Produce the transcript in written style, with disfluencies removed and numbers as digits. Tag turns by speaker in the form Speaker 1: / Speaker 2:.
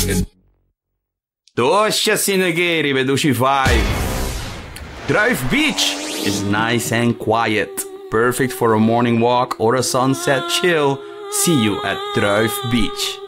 Speaker 1: Tocha Sinegeri, veduši vibe. Druif Beach is nice and quiet. Perfect for a morning walk or a sunset chill. See you at Druif Beach.